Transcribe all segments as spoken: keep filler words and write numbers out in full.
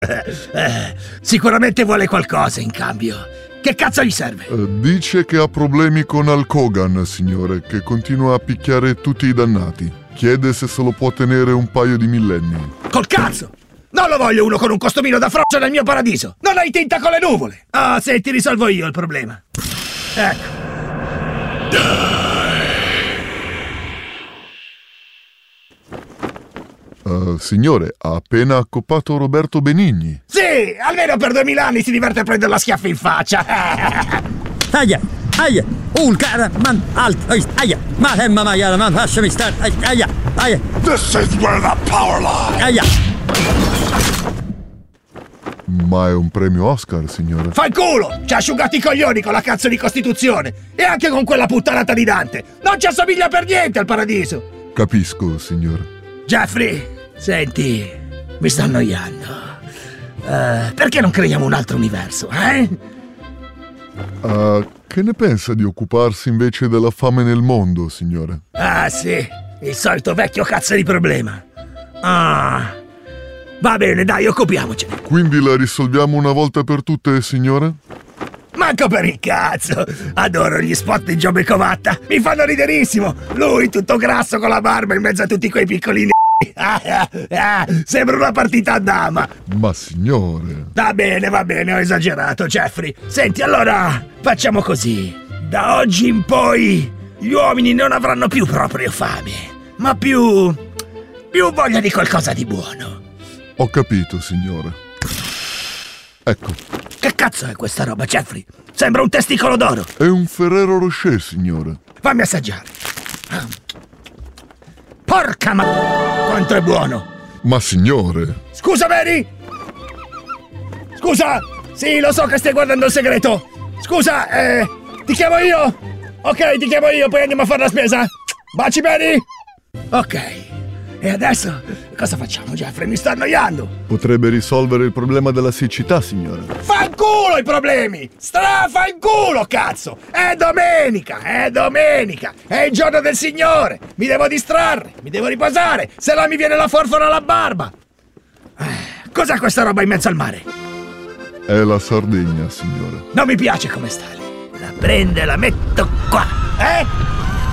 Eh, sicuramente vuole qualcosa in cambio. Che cazzo gli serve? Uh, dice che ha problemi con Hulk Hogan, signore, che continua a picchiare tutti i dannati. Chiede se se lo può tenere un paio di millenni. Col cazzo! Non lo voglio uno con un costumino da frocio nel mio paradiso! Non hai tinta con le nuvole! Ah, se ti risolvo io il problema. Ecco. Uh, signore, ha appena accoppato Roberto Benigni. Sì, almeno per duemila anni si diverte a prendere la schiaffa in faccia. Aia, aia, un cara, man, alto, aia, ma emma maiala, man, lasciami stare, aia, aia. This is where the power lies. Aia. Ma è un premio Oscar, signore. Fai culo! Ci ha asciugato i coglioni con la cazzo di Costituzione! E anche con quella puttanata di Dante! Non ci assomiglia per niente al paradiso! Capisco, signore. Jeffrey, senti, mi sto annoiando. Uh, perché non creiamo un altro universo, eh? Uh, che ne pensa di occuparsi invece della fame nel mondo, signore? Ah, sì, il solito vecchio cazzo di problema. Ah, va bene, dai, occupiamocene. Quindi la risolviamo una volta per tutte, signore? Manco per il cazzo! Adoro gli spot di Giobbe Covatta! Mi fanno riderissimo! Lui tutto grasso con la barba in mezzo a tutti quei piccolini. Ah, ah, ah, sembra una partita a dama! Ma signore... Va bene, va bene, ho esagerato, Jeffrey. Senti, allora, facciamo così. Da oggi in poi gli uomini non avranno più proprio fame, ma più... più voglia di qualcosa di buono. Ho capito, signore. Ecco. Che cazzo è questa roba, Jeffrey? Sembra un testicolo d'oro. È un Ferrero Rocher, signore. Fammi assaggiare. Porca ma... quanto è buono! Ma signore... Scusa, Mary! Scusa! Sì, lo so che stai guardando il segreto! Scusa, eh... ti chiamo io? Ok, ti chiamo io, poi andiamo a fare la spesa! Baci, Mary! Ok. E adesso cosa facciamo, Jeffrey? Mi sto annoiando! Potrebbe risolvere il problema della siccità, signore. Fanculo i problemi! Strafanculo, cazzo! È domenica! È domenica! È il giorno del Signore! Mi devo distrarre! Mi devo riposare! Se no mi viene la forfora alla barba! Eh, cos'è questa roba in mezzo al mare? È la Sardegna, signore. Non mi piace come sta lì! La prendo e la metto qua! Eh?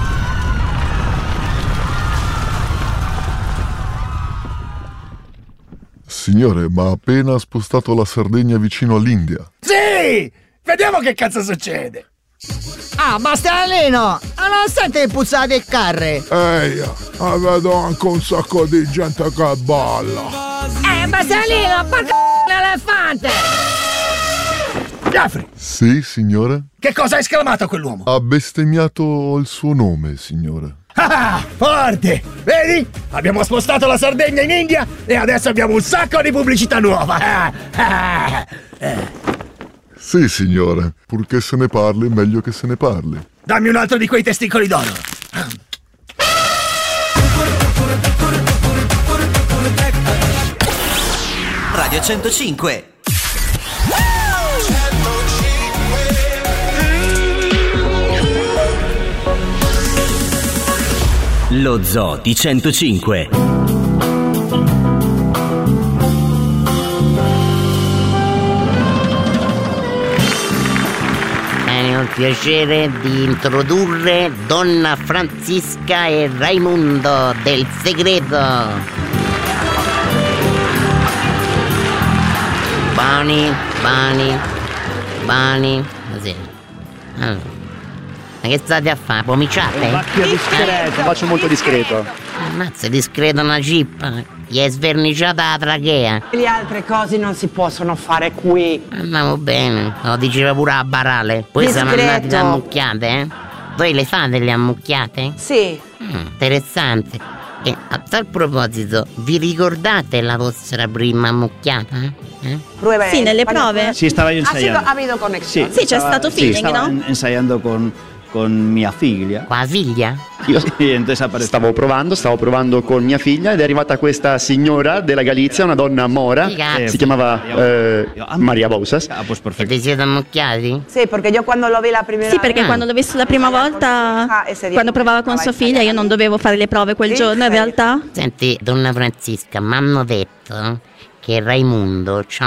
Signore, ma ha appena spostato la Sardegna vicino all'India. Sì! Vediamo che cazzo succede! Ah, Bastarellino! Ah, non sente il puzzare del carre? Ehi, vedo anche un sacco di gente che balla. Eh, Bastarellino, porca l'elefante! Jeffrey! Sì, signore? Che cosa ha esclamato quell'uomo? Ha bestemmiato il suo nome, signore. Ah, forte! Vedi? Abbiamo spostato la Sardegna in India e adesso abbiamo un sacco di pubblicità nuova! Ah, ah, eh. Sì, signore. Purché se ne parli, meglio che se ne parli. Dammi un altro di quei testicoli d'oro! Radio centocinque. Lo Zoo di centocinque. È un piacere di introdurre Donna Francisca e Raimundo del Segreto. Bani, bani, bani. Così. Allora. Ma che state a fare? Pomiciate? Ma che discreto, faccio molto discreto. Ammazza, discreto una jeep. Gli è sverniciata la trachea. Le altre cose non si possono fare qui. Andiamo bene, lo diceva pure a Barale. Poi Discreto. sono andati le ammucchiate, eh? Voi le fate le ammucchiate? Sì. Mm, interessante. E a tal proposito, vi ricordate la vostra prima ammucchiata? Eh? Pruebe. Sì, nelle prove. Sì, stava Ha, sido, ensayando. ha habido conexione. Sì, c'è stato feeling, sì, stava no? ensayando con, con mia figlia. Qua figlia? Io entonces stavo provando, stavo provando con mia figlia ed è arrivata questa signora della Galizia, una donna mora, Sì, si chiamava eh, Maria Bousas. Ah, pues E perfetto. vi siete ammucchiati? Sì, perché io quando lo vi la prima Sì, perché Ah. quando l'ho visto la prima volta, quando provava con sua figlia, io non dovevo fare le prove quel giorno, in realtà. Senti, donna Francisca, mi hanno detto che Raimundo c'ha